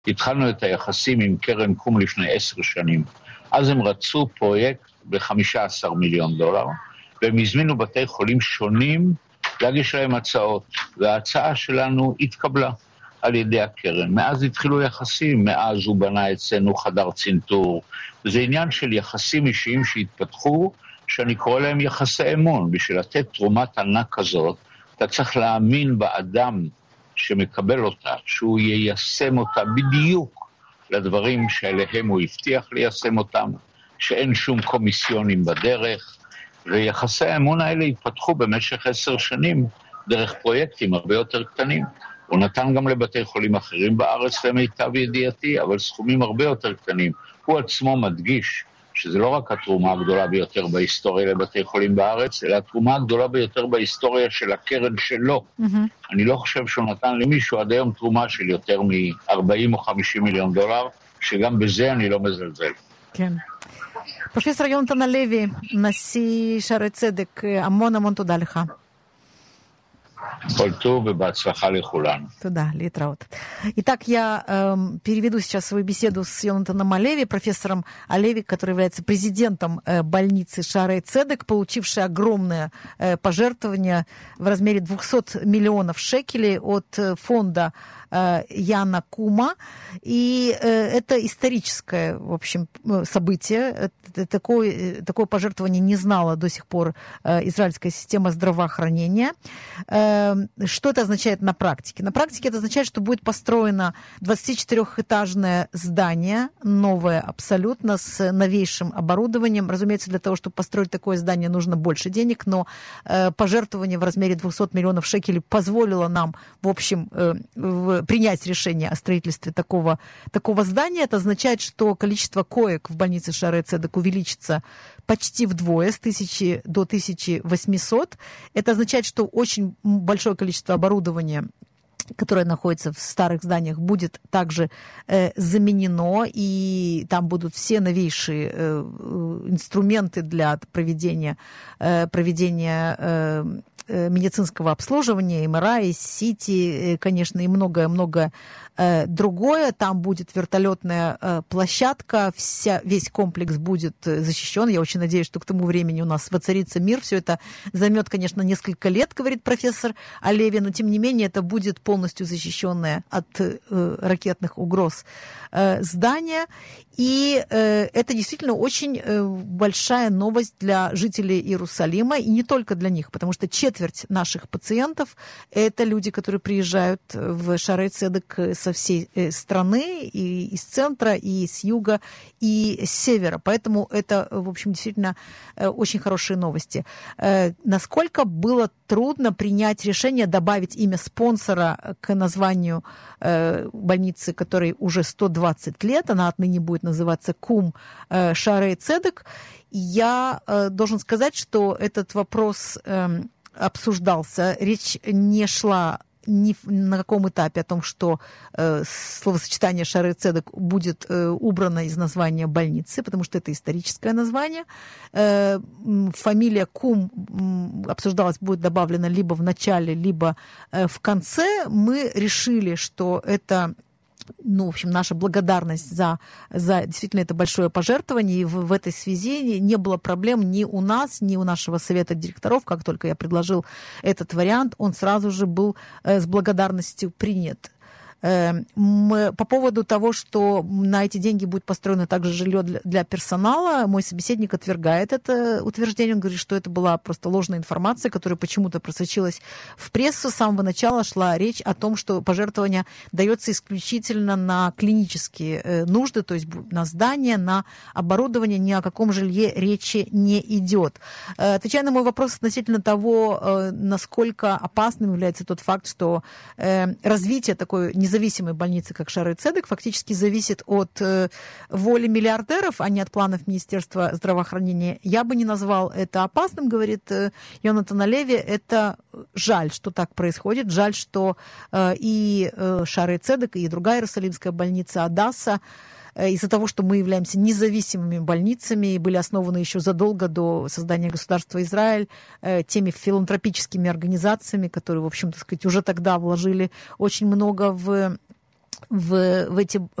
התחלנו את היחסים עם קרן קום לפני 10 שנים. אז הם רצו פרויקט ב$15 מיליון, והם הזמינו בתי חולים שונים להגיש להם הצעות, וההצעה שלנו התקבלה על ידי הקרן. מאז התחילו יחסים, מאז הוא בנה אצלנו חדר צנתור, וזה עניין של יחסים אישיים שהתפתחו, שאני קורא להם יחסי אמון. בשביל לתת תרומת ענק כזאת, אתה צריך להאמין באדם שמקבל אותה, שהוא יישם אותה בדיוק לדברים שאליהם הוא הבטיח ליישם אותם, שאין שום קומיסיונים בדרך, ויחסי האמון האלה התפתחו במשך 10 שנים דרך פרויקטים הרבה יותר קטנים. הוא נתן גם לבתי חולים אחרים בארץ למיטב ידיעתי, אבל סכומים הרבה יותר קטנים. הוא עצמו מדגיש שזה לא רק התרומה הגדולה ביותר בהיסטוריה לבתי חולים בארץ, אלא התרומה הגדולה ביותר בהיסטוריה של הקרן שלו. אני לא חושב שהוא נתן למישהו עד היום תרומה של יותר מ-40 או 50 מיליון דולר, שגם בזה אני לא מזלזל. כן. פרופסור יונתן הלוי, נשיא שערי צדק, המון תודה לך. Коль то, ובהצלחה לכולנו. Туда, литраут. Итак, я переведу сейчас свою беседу с Йонатаном Алеви, профессором Алеви, который является президентом больницы Шаарей Цедек, получившей огромное пожертвование в размере 200 миллионов шекелей от фонда Яна Кума. И это историческое, в общем, событие. Такое пожертвование не знала до сих пор израильская система здравоохранения. Что это означает на практике? На практике это означает, что будет построено 24-этажное здание, новое абсолютно, с новейшим оборудованием. Разумеется, для того, чтобы построить такое здание, нужно больше денег, но пожертвование в размере 200 миллионов шекелей позволило нам, в общем, принять решение о строительстве такого здания. Это означает, что количество коек в больнице Шаарей Цедек увеличится почти вдвое, с 1000 до 1800. Это означает, что очень большое количество оборудования, которое находится в старых зданиях, будет также заменено, и там будут все новейшие инструменты для проведения медицинского обслуживания, МРИ, СИТИ, конечно, и многое-многое другое. Там будет вертолетная площадка, весь комплекс будет защищен. Я очень надеюсь, что к тому времени у нас воцарится мир. Все это займет, конечно, несколько лет, говорит профессор Алеви, но тем не менее это будет полностью защищенное от ракетных угроз здание. И это действительно очень большая новость для жителей Иерусалима, и не только для них, потому что четверть наших пациентов – это люди, которые приезжают в Шаарей Цедек со всей страны, и из центра, и с юга, и с севера. Поэтому это, в общем, действительно очень хорошие новости. Насколько было трудно принять решение добавить имя спонсора к названию больницы, которой уже 120 лет, она отныне будет называться Кум Шаарей Цедек. Я должен сказать, что этот вопрос обсуждался, речь не шла ни на каком этапе о том, что словосочетание Шаарей Цедек будет убрано из названия больницы, потому что это историческое название. Фамилия Кум обсуждалась, будет добавлена либо в начале, либо в конце. Мы решили, что это, в общем, наша благодарность за действительно это большое пожертвование. И в этой связи не было проблем ни у нас, ни у нашего совета директоров. Как только я предложил этот вариант, он сразу же был с благодарностью принят. По поводу того, что на эти деньги будет построено также жилье для персонала, мой собеседник отвергает это утверждение. Он говорит, что это была просто ложная информация, которая почему-то просочилась в прессу. С самого начала шла речь о том, что пожертвование дается исключительно на клинические нужды, то есть на здание, на оборудование, ни о каком жилье речи не идет. Отвечая на мой вопрос относительно того, насколько опасным является тот факт, что развитие такой независимой больницы, как Шаарей Цедек, фактически зависит от воли миллиардеров, а не от планов Министерства здравоохранения. Я бы не назвал это опасным, говорит Йонатан Алеви. Это жаль, что так происходит. Жаль, что и Шаарей Цедек, и другая Иерусалимская больница Адасса, из-за того, что мы являемся независимыми больницами и были основаны еще задолго до создания государства Израиль теми филантропическими организациями, которые, в общем-то сказать, уже тогда вложили очень много в в эти